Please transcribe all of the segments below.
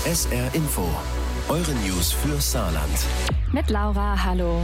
SR Info, eure News für Saarland. Mit Laura, hallo.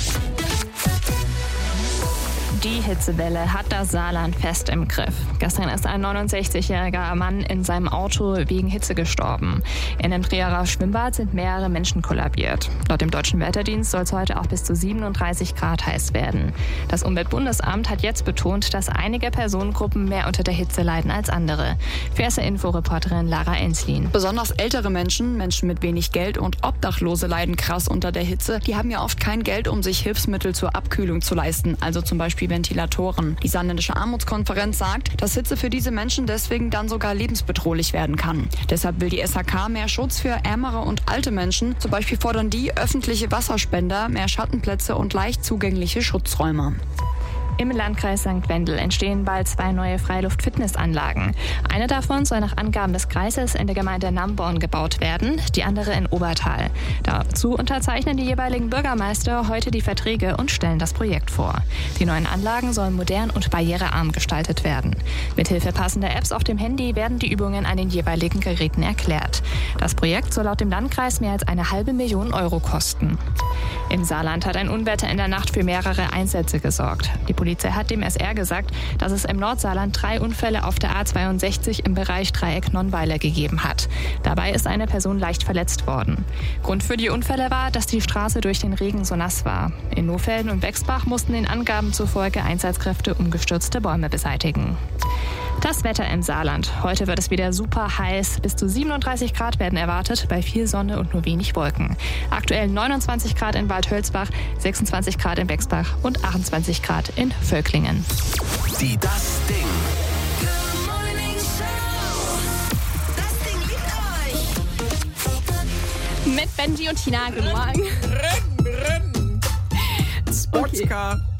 Die Hitzewelle hat das Saarland fest im Griff. Gestern ist ein 69-jähriger Mann in seinem Auto wegen Hitze gestorben. In dem Trierer Schwimmbad sind mehrere Menschen kollabiert. Laut dem Deutschen Wetterdienst soll es heute auch bis zu 37 Grad heiß werden. Das Umweltbundesamt hat jetzt betont, dass einige Personengruppen mehr unter der Hitze leiden als andere. Für SR-Info-Reporterin Lara Enslin. Besonders ältere Menschen mit wenig Geld und Obdachlose leiden krass unter der Hitze. Die haben ja oft kein Geld, um sich Hilfsmittel zur Abkühlung zu leisten, also zum Beispiel Ventilatoren. Die Saarländische Armutskonferenz sagt, dass Hitze für diese Menschen deswegen dann sogar lebensbedrohlich werden kann. Deshalb will die SHK mehr Schutz für ärmere und alte Menschen. Zum Beispiel fordern die öffentliche Wasserspender, mehr Schattenplätze und leicht zugängliche Schutzräume. Im Landkreis St. Wendel entstehen bald 2 neue Freiluft-Fitnessanlagen. Eine davon soll nach Angaben des Kreises in der Gemeinde Namborn gebaut werden, die andere in Obertal. Dazu unterzeichnen die jeweiligen Bürgermeister heute die Verträge und stellen das Projekt vor. Die neuen Anlagen sollen modern und barrierearm gestaltet werden. Mithilfe passender Apps auf dem Handy werden die Übungen an den jeweiligen Geräten erklärt. Das Projekt soll laut dem Landkreis mehr als 500.000 Euro kosten. Im Saarland hat ein Unwetter in der Nacht für mehrere Einsätze gesorgt. Die Polizei hat dem SR gesagt, dass es im Nordsaarland 3 Unfälle auf der A62 im Bereich Dreieck Nonnweiler gegeben hat. Dabei ist eine Person leicht verletzt worden. Grund für die Unfälle war, dass die Straße durch den Regen so nass war. In Nohfelden und Bexbach mussten den Angaben zufolge Einsatzkräfte umgestürzte Bäume beseitigen. Das Wetter im Saarland. Heute wird es wieder super heiß. Bis zu 37 Grad werden erwartet, bei viel Sonne und nur wenig Wolken. Aktuell 29 Grad in Waldhölzbach, 26 Grad in Bexbach und 28 Grad in Völklingen. Die Das Ding. Mit Benji und Tina. Guten Morgen. Sportscar.